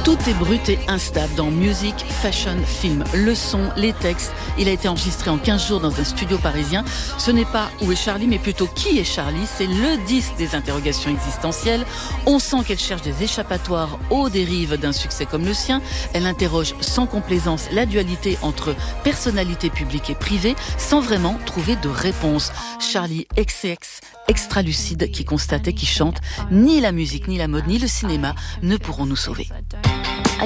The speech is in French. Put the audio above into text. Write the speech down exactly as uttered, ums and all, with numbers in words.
Tout est brut et instable dans musique, fashion, film. Le son, les textes. Il a été enregistré en quinze jours dans un studio parisien. Ce n'est pas Où est Charlie, mais plutôt Qui est Charlie? C'est le disque des interrogations existentielles. On sent qu'elle cherche des échappatoires aux dérives d'un succès comme le sien. Elle interroge sans complaisance la dualité entre personnalité publique et privée, sans vraiment trouver de réponse. Charlie X X, extra lucide, qui constate et qui chante: ni la musique, ni la mode, ni le cinéma ne pourront nous sauver.